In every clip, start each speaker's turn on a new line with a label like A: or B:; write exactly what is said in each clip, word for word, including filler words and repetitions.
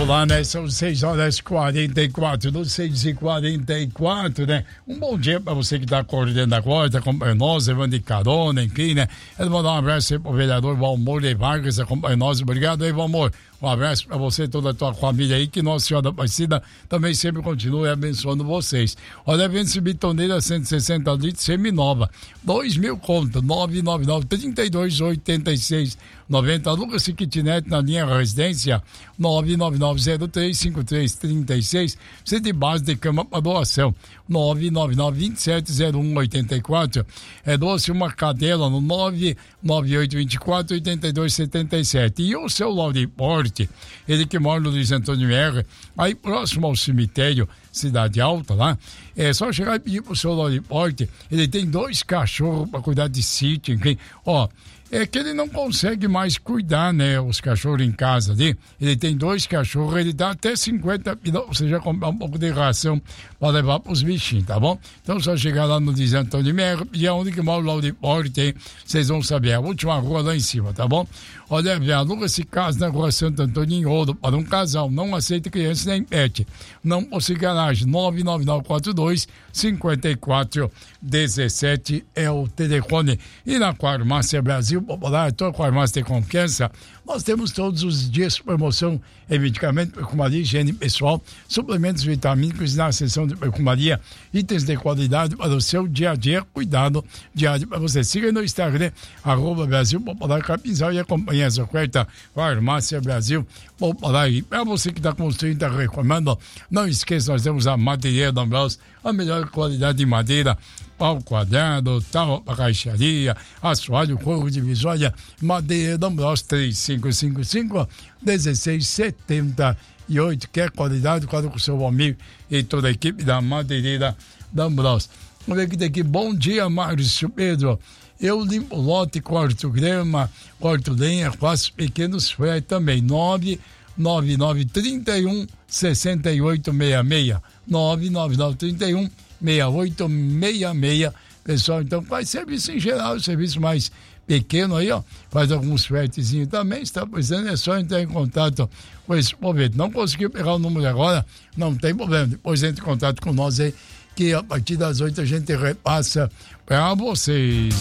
A: Vamos lá, né? São seis horas e quarenta e quatro, no seis e quarenta e quatro, né? Um bom dia pra você que tá acordando agora, tá acompanhando nós, levando de carona, enfim, né? Eu vou dar um abraço aí pro vereador Valmor de Vargas, acompanhando nós. Obrigado aí, Valmor. Um abraço pra você e toda a tua família aí, que Nossa Senhora da Aparecida também sempre continue abençoando vocês. Olha, vende-se bitoneira cento e sessenta litros, seminova, dois mil conto, nove nove nove, trinta e dois, oitenta e seis, noventa. Lucas Kitnet na linha residência, nove nove nove zero três cinco três três seis. Você de base de cama para doação, nove nove nove, vinte e sete, zero um, oitenta e quatro. É doce uma cadela no nove nove oito, vinte e quatro, oitenta e dois, setenta e sete. E o celular de porte, ele que mora no Luiz Antônio R, aí próximo ao cemitério Cidade Alta lá, é só chegar e pedir pro celular de porte. Ele tem dois cachorros para cuidar de sítio, enfim, ó. É que ele não consegue mais cuidar, né, os cachorros em casa ali. Ele tem dois cachorros, ele dá até cinquenta, você já comprar um pouco de ração para levar para os bichinhos, tá bom? Então só chegar lá no Luiz Antônio Merro, e aonde que mora o Lauro de Porte, vocês vão saber, a última rua lá em cima, tá bom? Olha, aluga esse caso na rua Santo Antônio em Ouro para um casal, não aceita criança nem pet. Não possui garagem, nove nove nove quatro dois, cinco quatro um sete é o telefone. E na Farmácia Brasil Popular, toda farmácia de confiança, nós temos todos os dias promoção em medicamento, perfumaria, higiene pessoal, suplementos vitamínicos na seção de perfumaria, itens de qualidade para o seu dia a dia, cuidado diário para você. Siga no Instagram, arroba Brasil Popular Capinzal, e acompanhe essa oferta Farmácia Brasil Popular. E para você que está construindo, está reformando, não esqueça, nós temos a Madeireira da Ambrose, a melhor qualidade de madeira, pau quadrado, tal, caixaria, assoalho, couro de visória, Madeira da Ambrose, três cinco cinco cinco, um seis sete oito. Quer qualidade? Quadro com o seu amigo e toda a equipe da Madeireira da Ambrose. Vamos ver que tem aqui. Bom dia, Márcio Pedro. Eu limpo lote, corto grama, corto lenha, faço pequenos fretes também. nove nove nove, trinta e um, sessenta e oito, sessenta e seis. nove nove nove, trinta e um, sessenta e oito, sessenta e seis. Pessoal, então faz serviço em geral, serviço mais pequeno aí, ó. Faz alguns fretezinhos também. Está precisando, é só entrar em contato com esse movimento. Não conseguiu pegar o número agora, não tem problema. Depois entre em contato com nós aí, que a partir das oito a gente repassa para vocês.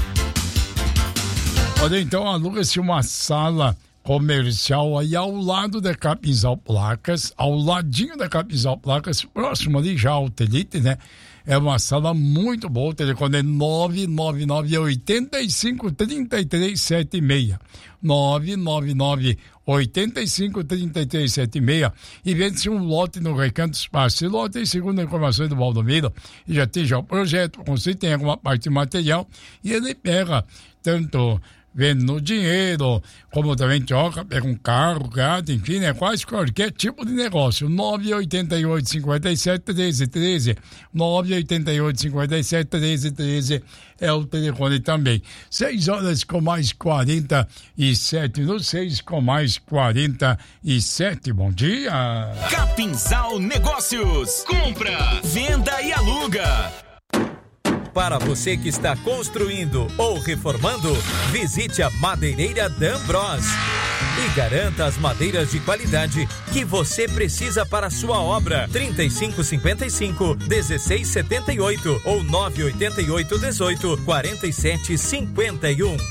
A: Olha, então, aluga-se uma sala comercial aí ao lado da Capinzal Placas, ao ladinho da Capinzal Placas, próximo ali já ao Telite, né? É uma sala muito boa, o telefone é nove nove nove, oito cinco, três três sete seis. nove nove nove, oito cinco, três três sete seis. E vende-se um lote no Recanto Espaço. Esse lote, segundo informações do Valdomiro, já tem já o projeto, você tem alguma parte de material, e ele pega tanto vende no dinheiro, como também troca, pega um carro, gato, enfim, né? Quase qualquer tipo de negócio. nove oito oito, cinco sete, um três um três. nove oito oito, cinco sete, um três um três é o telefone também. seis horas com mais quarenta e sete, no seis com mais quarenta e sete. Bom dia!
B: Capinzal Negócios. Compra, venda e aluga.
C: Para você que está construindo ou reformando, visite a Madeireira da Ambrose e garanta as madeiras de qualidade que você precisa para a sua obra. trinta e cinco cinquenta e cinco, dezesseis setenta e oito ou nove oito oito, dezoito, quarenta e sete, cinquenta e um.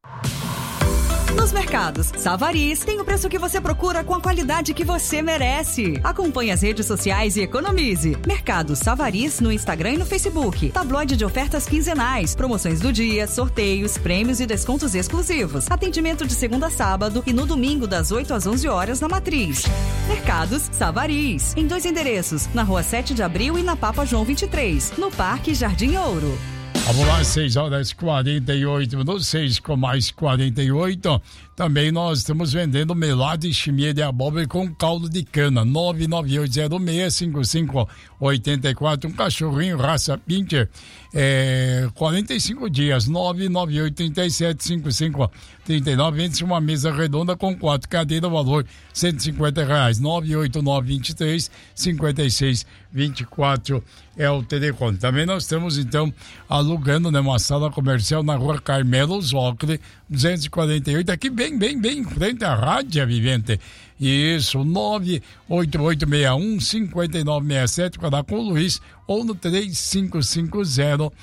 D: Nos mercados Savariz tem o preço que você procura com a qualidade que você merece. Acompanhe as redes sociais e economize. Mercado Savariz no Instagram e no Facebook. Tabloide de ofertas quinzenais, promoções do dia, sorteios, prêmios e descontos exclusivos. Atendimento de segunda a sábado e no domingo das oito às onze horas na Matriz. Mercados Savariz, em dois endereços, na Rua sete de Abril e na Papa João vinte e três, no Parque Jardim Ouro.
A: Vamos lá, seis horas e quarenta e oito minutos, seis com mais quarenta e oito. Também nós estamos vendendo melado e chimia de abóbora com caldo de cana. nove nove oito zero seis, cinco cinco oito quatro. Um cachorrinho raça Pincher, é, quarenta e cinco dias. nove nove oito, três sete, cinco cinco três nove. Vende-se uma mesa redonda com quatro cadeiras, valor cento e cinquenta reais. nove oito nove, vinte e três, cinquenta e seis, vinte e quatro é o telefone. Também nós temos, então, a alugando, né, uma sala comercial na rua Carmelo Zócoli, duzentos e quarenta e oito, aqui bem, bem, bem em frente à Rádio Vivente. Isso, nove oito oito seis um, cinco nove seis sete, falar com o Luiz, ou no três cinco cinco zero,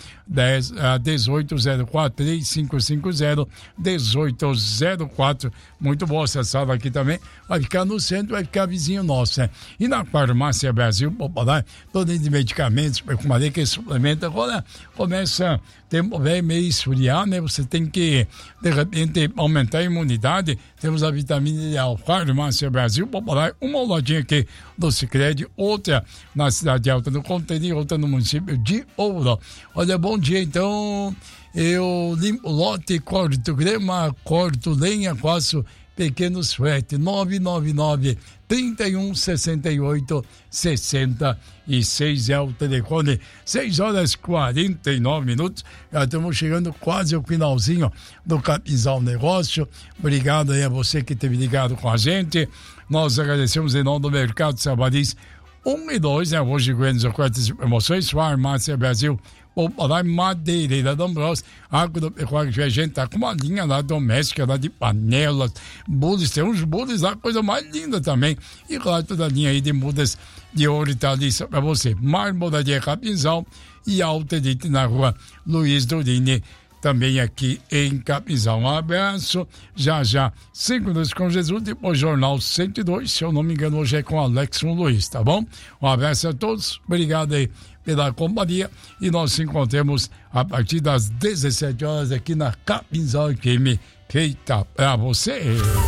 A: um oito zero quatro, três cinco cinco zero, um oito zero quatro. Muito boa essa sala aqui também, vai ficar no centro, vai ficar vizinho nosso, né? E na Farmácia Brasil Popular, todo de medicamentos, perfumaria que suplementa, agora começa tempo velho meio esfriar, né? Você tem que, de repente, aumentar a imunidade. Temos a vitamina ideal, Farmácia Brasil Popular, uma lojinha aqui do Sicredi, outra na Cidade Alta do Conteúdo, outra no município de Ouro. Olha, bom dia, então, eu limpo lote, corto grama, corto lenha, faço pequenos fretes, nove nove nove, trinta e um, sessenta e oito, sessenta e seis é o telefone. Seis horas e quarenta e nove minutos, já estamos chegando quase ao finalzinho do Capinzal Negócio. Obrigado aí a você que esteve ligado com a gente. Nós agradecemos em nome do Mercado Sabaris um e dois, né? Hoje grandes ofertas e promoções, Farmácia Brasil Popular, Madeireira D'Ambrós, agropecuária, a gente tá com uma linha lá doméstica, lá de panelas, bules, tem uns bules lá, coisa mais linda também. E claro, toda a linha aí de mudas de hortaliça para você. Marmoraria Capinzal e Alta Elite na rua Luiz Durini, também aqui em Capinzal. Um abraço, já já, cinco minutos com Jesus, depois Jornal cento e dois, se eu não me engano, hoje é com Alex Luiz, tá bom? Um abraço a todos, obrigado aí pela companhia, e nós nos encontramos a partir das dezessete horas aqui na Capinzal F M, feita pra você.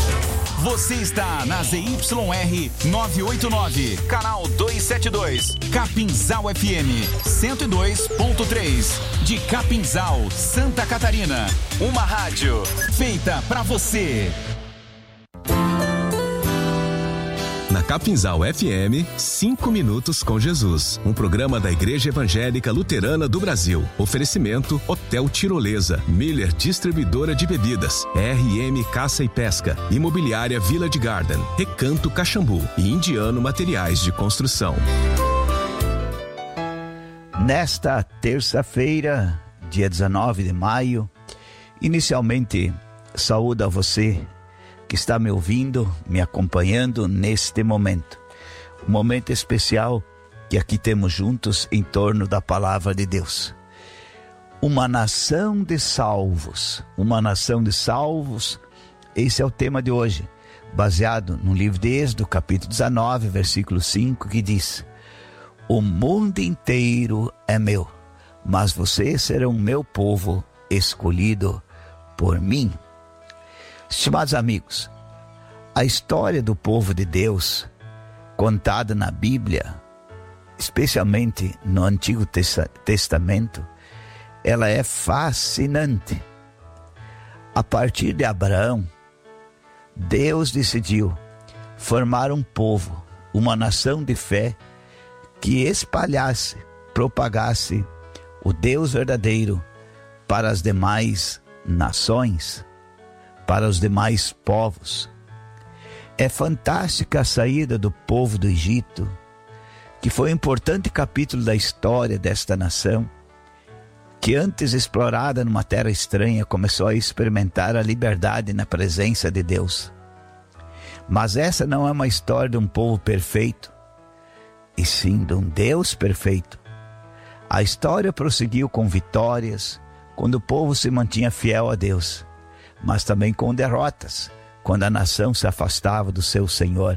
B: Você está na Z Y R novecentos e oitenta e nove, canal duzentos e setenta e dois, Capinzal F M cento e dois ponto três, de Capinzal, Santa Catarina. Uma rádio feita pra você.
E: Na Capinzal F M, cinco minutos com Jesus. Um programa da Igreja Evangélica Luterana do Brasil. Oferecimento Hotel Tirolesa, Miller Distribuidora de Bebidas, R M Caça e Pesca, Imobiliária Village Garden, Recanto Caxambu e Indiano Materiais de Construção.
F: Nesta terça-feira, dia dezenove de maio, inicialmente saúdo a você que está me ouvindo, me acompanhando neste momento. Um momento especial que aqui temos juntos em torno da palavra de Deus. Uma nação de salvos. Uma nação de salvos. Esse é o tema de hoje, baseado no livro de Êxodo, capítulo dezenove, versículo cinco, que diz: o mundo inteiro é meu, mas vocês serão meu povo escolhido por mim. Estimados amigos, a história do povo de Deus, contada na Bíblia, especialmente no Antigo Testamento, ela é fascinante. A partir de Abraão, Deus decidiu formar um povo, uma nação de fé, que espalhasse, propagasse o Deus verdadeiro para as demais nações, para os demais povos. É fantástica a saída do povo do Egito, que foi um importante capítulo da história desta nação, que antes explorada numa terra estranha, começou a experimentar a liberdade na presença de Deus. Mas essa não é uma história de um povo perfeito, e sim de um Deus perfeito. A história prosseguiu com vitórias, quando o povo se mantinha fiel a Deus, mas também com derrotas, quando a nação se afastava do seu Senhor.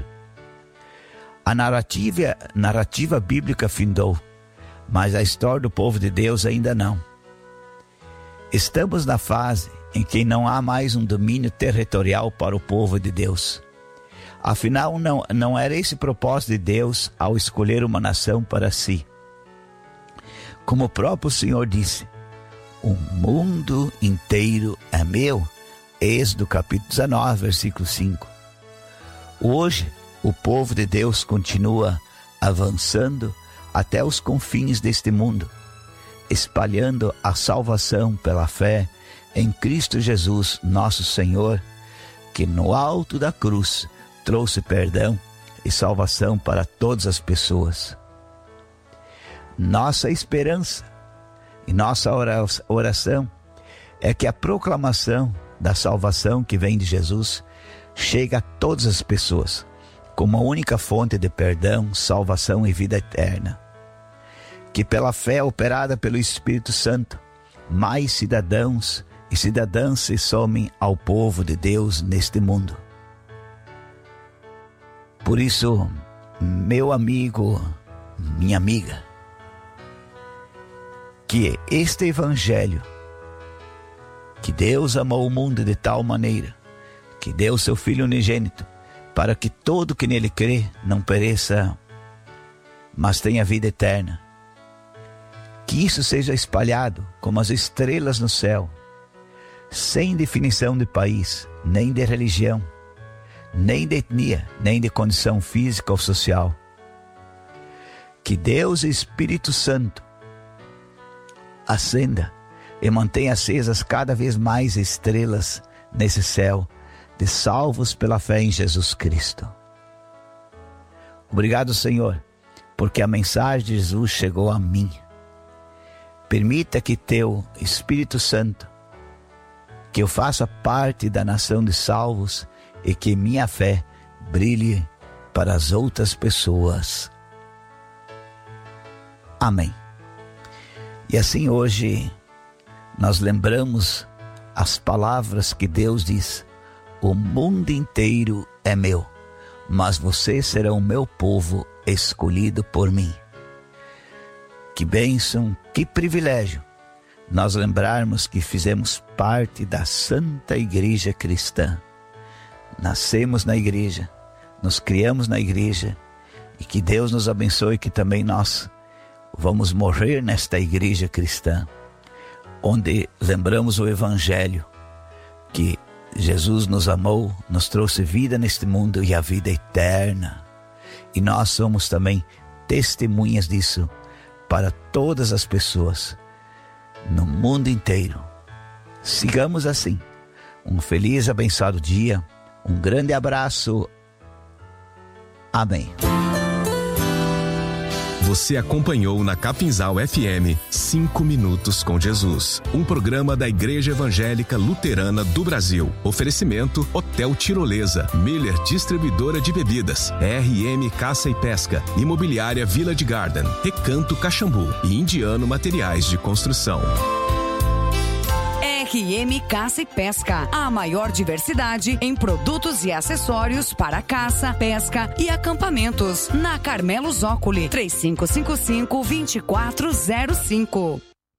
F: A narrativa, narrativa bíblica findou, mas a história do povo de Deus ainda não. Estamos na fase em que não há mais um domínio territorial para o povo de Deus. Afinal, não, não era esse o propósito de Deus ao escolher uma nação para si. Como o próprio Senhor disse, o mundo inteiro é meu. Êxodo capítulo dezenove, versículo cinco. Hoje, o povo de Deus continua avançando até os confins deste mundo, espalhando a salvação pela fé em Cristo Jesus, nosso Senhor, que no alto da cruz trouxe perdão e salvação para todas as pessoas. Nossa esperança E nossa oração é que a proclamação da salvação que vem de Jesus chegue a todas as pessoas, como a única fonte de perdão, salvação e vida eterna. Que pela fé operada pelo Espírito Santo, mais cidadãos e cidadãs se somem ao povo de Deus neste mundo. Por isso, meu amigo, minha amiga, que este evangelho, que Deus amou o mundo de tal maneira, que deu seu Filho unigênito, para que todo que nele crê não pereça, mas tenha vida eterna. Que isso seja espalhado como as estrelas no céu, sem definição de país, nem de religião, nem de etnia, nem de condição física ou social. Que Deus e Espírito Santo acenda e mantenha acesas cada vez mais estrelas nesse céu de salvos pela fé em Jesus Cristo. Obrigado, Senhor, porque a mensagem de Jesus chegou a mim. Permita que teu Espírito Santo, que eu faça parte da nação de salvos e que minha fé brilhe para as outras pessoas. Amém. E assim hoje nós lembramos as palavras que Deus diz: o mundo inteiro é meu, mas vocês serão meu povo escolhido por mim. Que bênção, que privilégio nós lembrarmos que fizemos parte da Santa Igreja Cristã. Nascemos na igreja, nos criamos na igreja, e que Deus nos abençoe que também nós vamos morrer nesta igreja cristã, onde lembramos o Evangelho, que Jesus nos amou, nos trouxe vida neste mundo e a vida eterna. E nós somos também testemunhas disso para todas as pessoas no mundo inteiro. Sigamos assim. Um feliz e abençoado dia. Um grande abraço. Amém.
E: Você acompanhou na Capinzal F M cinco minutos com Jesus, um programa da Igreja Evangélica Luterana do Brasil. Oferecimento Hotel Tirolesa, Miller Distribuidora de Bebidas, R M Caça e Pesca, Imobiliária Village Garden, Recanto Caxambu e Indiano Materiais de Construção.
D: R M Caça e Pesca, a maior diversidade em produtos e acessórios para caça, pesca e acampamentos. Na Carmelo Zócoli, três cinco cinco cinco, dois quatro zero cinco.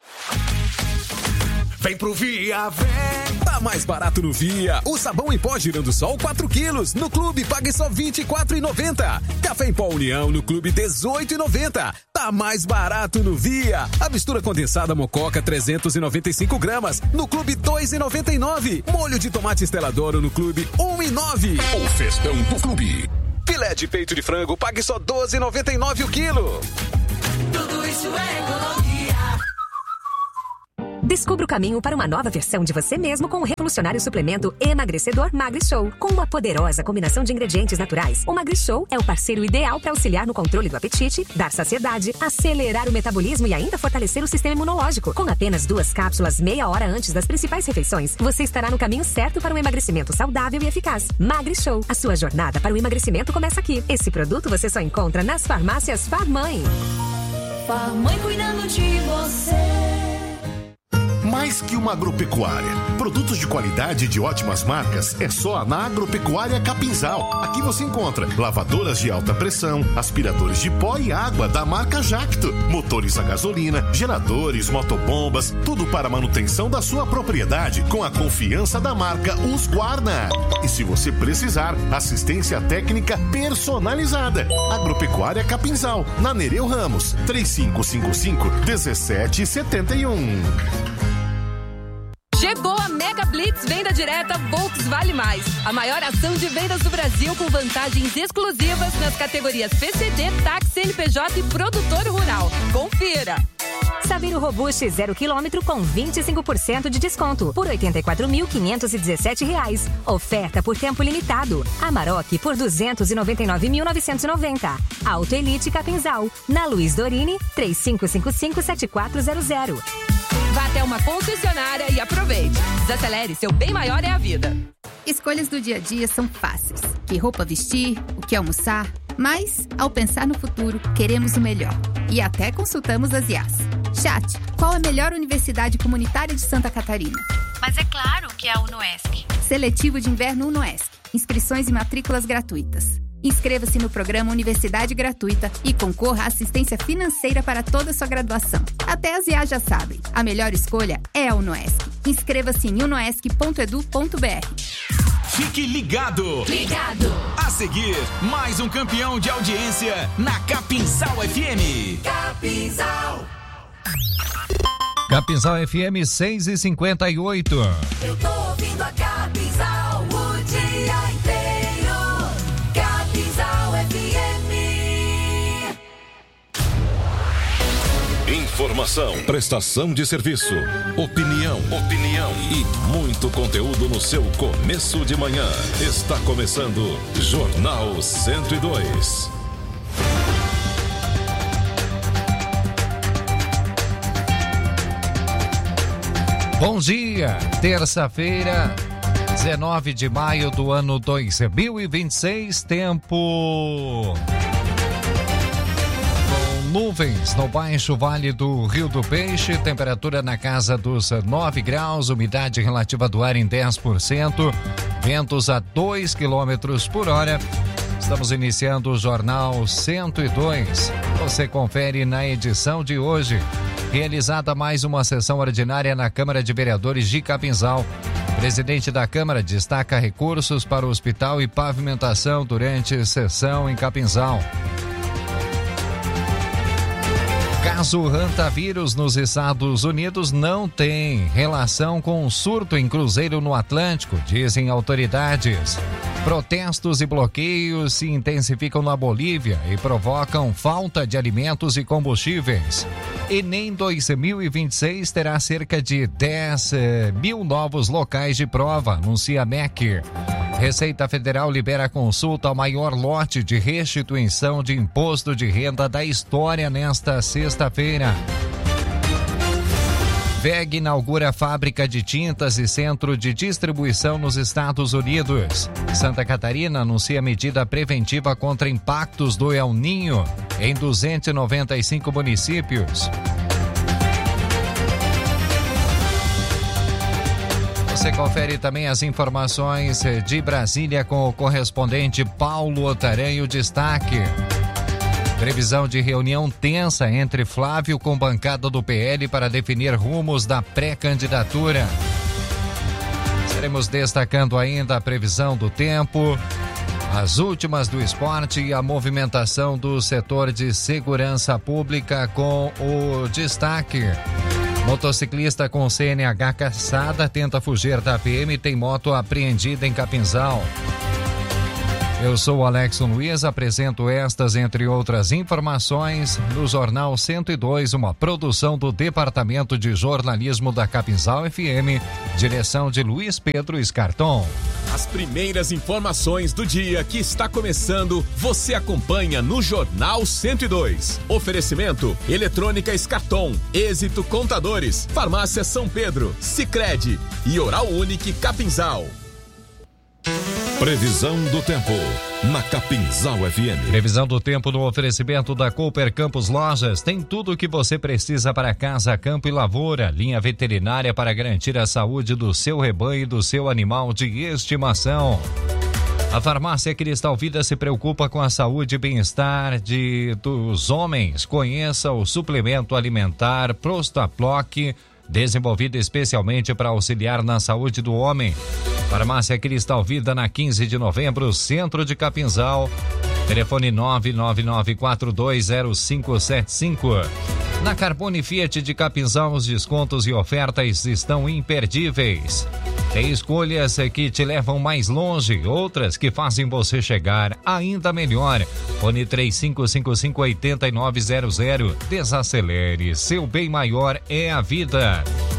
G: Vem pro Via, vem! Tá mais barato no Via. O sabão em pó Girando Sol quatro quilos. No Clube pague só vinte e quatro reais e noventa centavos. Café em pó União no Clube dezoito reais e noventa centavos. Tá mais barato no Via. A mistura condensada Mococa trezentos e noventa e cinco gramas. No Clube dois reais e noventa e nove centavos. Molho de tomate Stella D'Oro no Clube um real e nove centavos. O festão do Clube. Filé de peito de frango pague só doze reais e noventa e nove centavos o quilo.
H: Tudo isso é economia.
I: Descubra o caminho para uma nova versão de você mesmo com o revolucionário suplemento emagrecedor MagriShow. Com uma poderosa combinação de ingredientes naturais, o MagriShow é o parceiro ideal para auxiliar no controle do apetite, dar saciedade, acelerar o metabolismo e ainda fortalecer o sistema imunológico. Com apenas duas cápsulas meia hora antes das principais refeições, você estará no caminho certo para um emagrecimento saudável e eficaz. MagriShow, a sua jornada para o emagrecimento começa aqui. Esse produto você só encontra nas farmácias Farmãe.
H: Farmãe cuidando de você.
J: Mais que uma agropecuária. Produtos de qualidade e de ótimas marcas é só na Agropecuária Capinzal. Aqui você encontra lavadoras de alta pressão, aspiradores de pó e água da marca Jacto, motores a gasolina, geradores, motobombas, tudo para a manutenção da sua propriedade com a confiança da marca Husqvarna. E se você precisar, assistência técnica personalizada. Agropecuária Capinzal, na Nereu Ramos, três cinco cinco cinco, um sete sete um.
K: Chegou a Mega Blitz Venda Direta Volks Vale Mais. A maior ação de vendas do Brasil com vantagens exclusivas nas categorias P C D, táxi, C N P J e produtor rural. Confira!
I: Saveiro Robuste zero quilômetro com vinte e cinco por cento de desconto por oitenta e quatro mil quinhentos e dezessete reais. Oferta por tempo limitado. Amarok por duzentos e noventa e nove mil novecentos e noventa. Auto Elite Capinzal. Na Luiz Dorini, três cinco cinco cinco, sete quatro zero zero.
K: Vá até uma concessionária e aproveite. Desacelere, seu bem maior é a vida.
L: Escolhas do dia a dia são fáceis. Que roupa vestir, o que almoçar. Mas, ao pensar no futuro, queremos o melhor. E até consultamos as I A S. Chat, qual a melhor universidade comunitária de Santa Catarina?
M: Mas é claro que é a UnoESC.
L: Seletivo de Inverno UnoESC. Inscrições e matrículas gratuitas. Inscreva-se no programa Universidade Gratuita e concorra à assistência financeira para toda a sua graduação. Até as I A S já sabem, a melhor escolha é a UnoESC. Inscreva-se em unoesc ponto edu ponto br.
B: Fique ligado!
H: Ligado!
B: A seguir, mais um campeão de audiência na Capinzal F M.
H: Capinzal.
N: Capinzal F M seis e cinquenta e oito.
H: Eu tô ouvindo a Capinzal o dia inteiro. Capinzal F M.
J: Informação, prestação de serviço, opinião, opinião e muito conteúdo no seu começo de manhã. Está começando Jornal cento e dois.
N: Bom dia, terça-feira, dezenove de maio do ano dois mil e vinte e seis, tempo com nuvens no baixo vale do Rio do Peixe, temperatura na casa dos nove graus, umidade relativa do ar em dez por cento, ventos a dois quilômetros por hora. Estamos iniciando o Jornal cento e dois. Você confere na edição de hoje. Realizada mais uma sessão ordinária na Câmara de Vereadores de Capinzal. Presidente da Câmara destaca recursos para o hospital e pavimentação durante sessão em Capinzal. Caso hantavírus nos Estados Unidos não tem relação com um surto em cruzeiro no Atlântico, dizem autoridades. Protestos e bloqueios se intensificam na Bolívia e provocam falta de alimentos e combustíveis. Enem dois mil e vinte e seis terá cerca de dez mil novos locais de prova, anuncia a M E C. Receita Federal libera consulta ao maior lote de restituição de imposto de renda da história nesta sexta-feira. V E G inaugura fábrica de tintas e centro de distribuição nos Estados Unidos. Santa Catarina anuncia medida preventiva contra impactos do El Ninho em duzentos e noventa e cinco municípios. Você confere também as informações de Brasília com o correspondente Paulo Otaranho. Destaque: previsão de reunião tensa entre Flávio com bancada do P L para definir rumos da pré-candidatura. Estaremos destacando ainda a previsão do tempo, as últimas do esporte e a movimentação do setor de segurança pública com o destaque: motociclista com C N H caçada tenta fugir da P M e tem moto apreendida em Capinzal. Eu sou o Alexson Luiz, apresento estas entre outras informações no Jornal cento e dois, uma produção do Departamento de Jornalismo da Capinzal F M, direção de Luiz Pedro Escarton.
G: As primeiras informações do dia que está começando, você acompanha no Jornal cento e dois. Oferecimento: Eletrônica Escarton, Êxito Contadores, Farmácia São Pedro, Sicredi e Oral Unique Capinzal.
J: Previsão do tempo na Capinzal F M.
N: Previsão do tempo no oferecimento da Cooper Campos Lojas. Tem tudo o que você precisa para casa, campo e lavoura. Linha veterinária para garantir a saúde do seu rebanho e do seu animal de estimação. A farmácia Cristal Vida se preocupa com a saúde e bem-estar de, dos homens. Conheça o suplemento alimentar Prostaploc, desenvolvido especialmente para auxiliar na saúde do homem. Farmácia Cristal Vida, na quinze de novembro, centro de Capinzal. Telefone nove nove nove quatro dois zero cinco sete cinco. Na Carbone Fiat de Capinzal, os descontos e ofertas estão imperdíveis. Tem escolhas que te levam mais longe, outras que fazem você chegar ainda melhor. Fone três cinco cinco cinco oito nove zero zero. Desacelere, seu bem maior é a vida.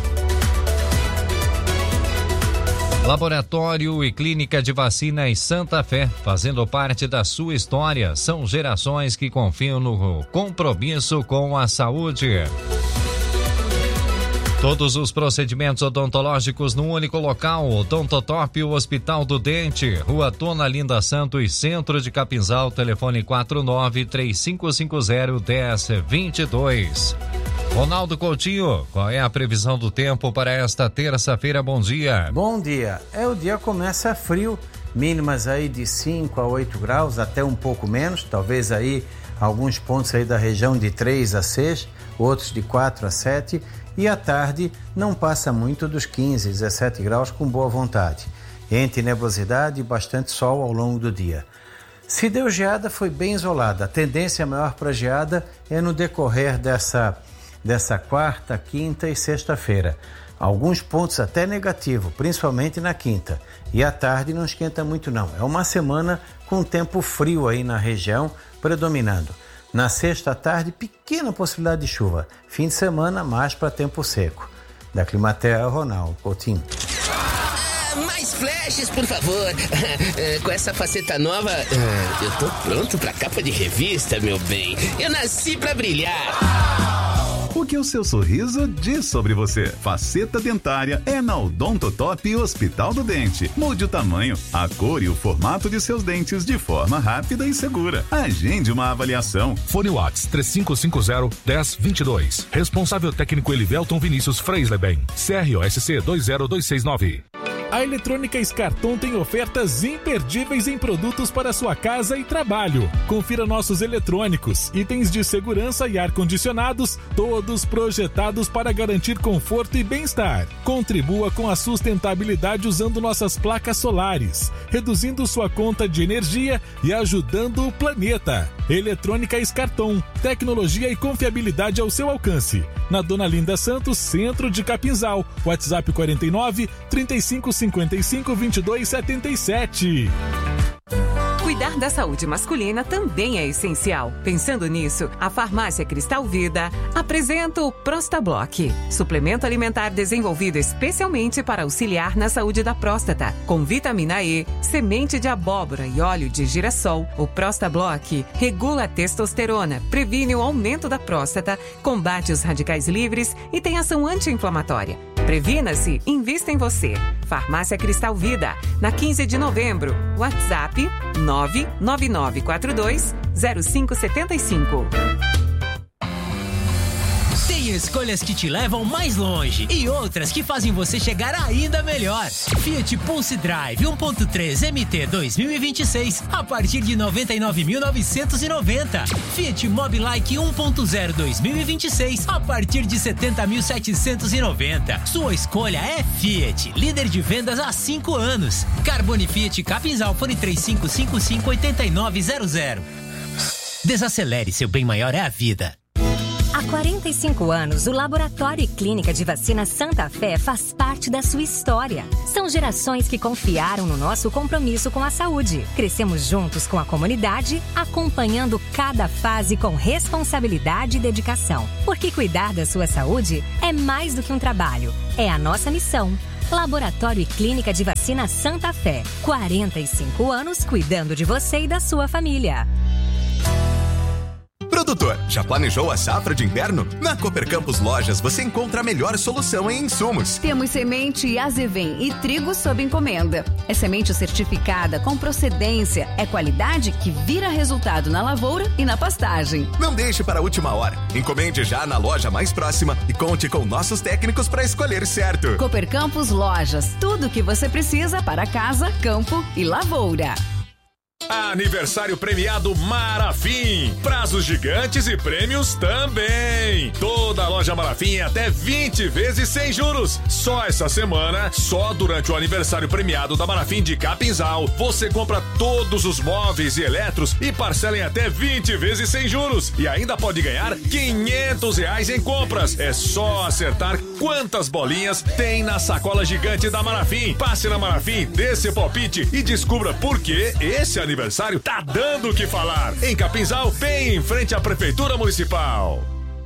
N: Laboratório e Clínica de Vacinas Santa Fé, fazendo parte da sua história. São gerações que confiam no compromisso com a saúde. Todos os procedimentos odontológicos num único local. Odontotop, o Hospital do Dente. Rua Dona Linda Santos, centro de Capinzal. Telefone quatro nove três cinco cinco zero um zero dois dois. Ronaldo Coutinho, qual é a previsão do tempo para esta terça-feira? Bom dia.
O: Bom dia. É, o dia começa frio, mínimas aí de cinco a oito graus, até um pouco menos, talvez aí alguns pontos aí da região de três a seis, outros de quatro a sete, e à tarde não passa muito dos quinze, dezessete graus com boa vontade. Entre nebulosidade e bastante sol ao longo do dia. Se deu geada, foi bem isolada. A tendência maior para geada é no decorrer dessa, dessa quarta, quinta e sexta-feira. Alguns pontos até negativo, principalmente na quinta. E à tarde não esquenta muito não. É uma semana com tempo frio aí na região, predominando. Na sexta à tarde, pequena possibilidade de chuva. Fim de semana, mais para tempo seco. Da Climaterra, Ronaldo Coutinho.
P: Ah, mais flashes, por favor. Com essa faceta nova, eu tô pronto pra capa de revista, meu bem. Eu nasci pra brilhar.
Q: O que o seu sorriso diz sobre você? Faceta dentária é na Odontotop Hospital do Dente. Mude o tamanho, a cor e o formato de seus dentes de forma rápida e segura. Agende uma avaliação.
R: Fone Whats três cinco cinco zero, um zero dois dois. Responsável técnico Elivelton Vinícius Freisleben. C R O S C dois zero dois seis nove. A Eletrônica Scarton tem ofertas imperdíveis em produtos para sua casa e trabalho. Confira nossos eletrônicos, itens de segurança e ar-condicionados, todos projetados para garantir conforto e bem-estar. Contribua com a sustentabilidade usando nossas placas solares, reduzindo sua conta de energia e ajudando o planeta. Eletrônica Scarton, tecnologia e confiabilidade ao seu alcance. Na Dona Linda Santos, centro de Capinzal. WhatsApp quarenta e nove, trinta e cinco, cinquenta e cinco, vinte e dois, setenta e sete.
S: Cuidar da saúde masculina também é essencial. Pensando nisso, a Farmácia Cristal Vida apresenta o Prostablock, suplemento alimentar desenvolvido especialmente para auxiliar na saúde da próstata. Com vitamina E, semente de abóbora e óleo de girassol, o Prostablock regula a testosterona, previne o aumento da próstata, combate os radicais livres e tem ação anti-inflamatória. Previna-se, invista em você. Farmácia Cristal Vida, na quinze de novembro. WhatsApp nove nove nove quatro dois zero cinco sete cinco.
T: Tem escolhas que te levam mais longe e outras que fazem você chegar ainda melhor. Fiat Pulse Drive um ponto três M T dois mil e vinte e seis a partir de noventa e nove mil novecentos e noventa. Fiat Mobilike um ponto zero dois mil e vinte e seis a partir de setenta mil setecentos e noventa. Sua escolha é Fiat, líder de vendas há cinco anos. Carbone Fiat Capinzal, fone três cinco cinco cinco, oito nove zero zero. Desacelere, seu bem maior é a vida.
I: Há quarenta e cinco anos, o Laboratório e Clínica de Vacina Santa Fé faz parte da sua história. São gerações que confiaram no nosso compromisso com a saúde. Crescemos juntos com a comunidade, acompanhando cada fase com responsabilidade e dedicação. Porque cuidar da sua saúde é mais do que um trabalho, é a nossa missão. Laboratório e Clínica de Vacina Santa Fé. quarenta e cinco anos cuidando de você e da sua família.
U: Produtor, já planejou a safra de inverno? Na Cooper Campus Lojas você encontra a melhor solução em insumos.
V: Temos semente Azevém e trigo sob encomenda. É semente certificada com procedência, é qualidade que vira resultado na lavoura e na pastagem.
U: Não deixe para a última hora. Encomende já na loja mais próxima e conte com nossos técnicos para escolher certo.
V: Cooper Campus Lojas, tudo o que você precisa para casa, campo e lavoura.
W: Aniversário premiado Marafim. Prazos gigantes e prêmios também. Toda loja Marafim é até vinte vezes sem juros. Só essa semana, só durante o aniversário premiado da Marafim de Capinzal, você compra todos os móveis e eletros e parcela em até vinte vezes sem juros. E ainda pode ganhar quinhentos reais em compras. É só acertar quantas bolinhas tem na sacola gigante da Marafim. Passe na Marafim, dê seu palpite e descubra por que esse aniversário aniversário tá dando o que falar. Em Capinzal, bem em frente à Prefeitura Municipal.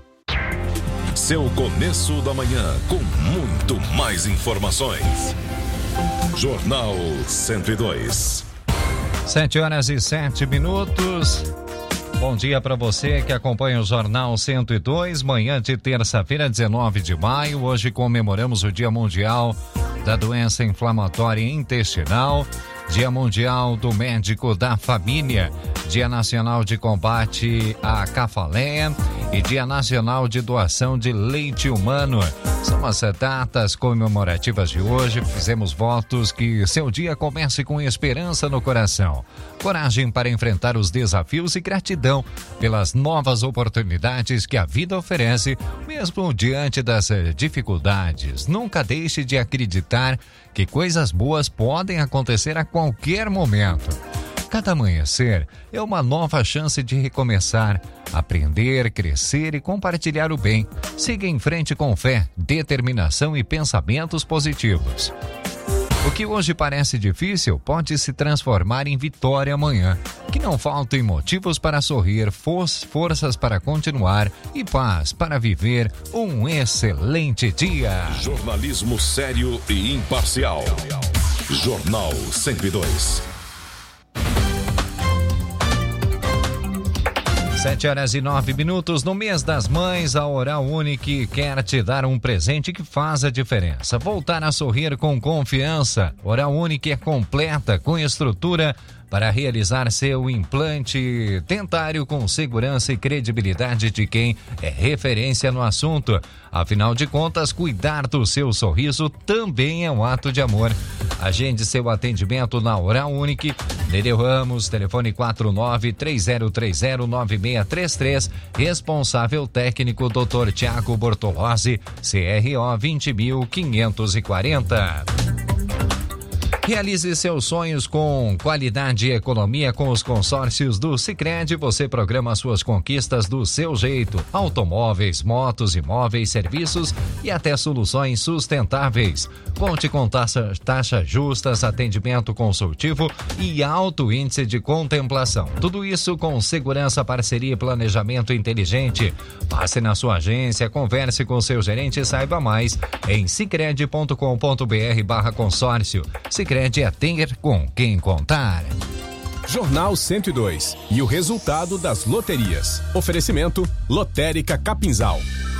X: Seu começo da manhã com muito mais informações. Jornal cento e dois.
N: Sete horas e sete minutos. Bom dia para você que acompanha o Jornal cento e dois, manhã de terça-feira, dezenove de maio. Hoje comemoramos o Dia Mundial da Doença Inflamatória Intestinal, Dia Mundial do Médico da Família, Dia Nacional de Combate à Cefaleia e Dia Nacional de Doação de Leite Humano. São as datas comemorativas de hoje. Fizemos votos que seu dia comece com esperança no coração, coragem para enfrentar os desafios e gratidão pelas novas oportunidades que a vida oferece, mesmo diante das dificuldades. Nunca deixe de acreditar que coisas boas podem acontecer a qualquer momento. Cada amanhecer é uma nova chance de recomeçar, aprender, crescer e compartilhar o bem. Siga em frente com fé, determinação e pensamentos positivos. O que hoje parece difícil pode se transformar em vitória amanhã. Que não faltem motivos para sorrir, for- forças para continuar e paz para viver um excelente dia.
X: Jornalismo sério e imparcial. Jornal cento e dois.
N: Sete horas e nove minutos. No mês das mães, a Oral Unique quer te dar um presente que faz a diferença. Voltar a sorrir com confiança. Oral Unique é completa, com estrutura para realizar seu implante dentário com segurança e credibilidade de quem é referência no assunto. Afinal de contas, cuidar do seu sorriso também é um ato de amor. Agende seu atendimento na Oral Unique. Nereu Ramos, telefone quatro nove três zero três zero nove seis três três. Responsável técnico doutor Tiago Bortolozzi, C R O vinte mil quinhentos e quarenta. Realize seus sonhos com qualidade e economia com os consórcios do Sicredi. Você programa suas conquistas do seu jeito. Automóveis, motos, imóveis, serviços e até soluções sustentáveis. Conte com taxas taxa justas, atendimento consultivo e alto índice de contemplação. Tudo isso com segurança, parceria e planejamento inteligente. Passe na sua agência, converse com seu gerente e saiba mais em sicredi ponto com ponto br barra consórcio. Sicredi é ter com quem contar.
R: Jornal cento e dois e o resultado das loterias. Oferecimento Lotérica Capinzal.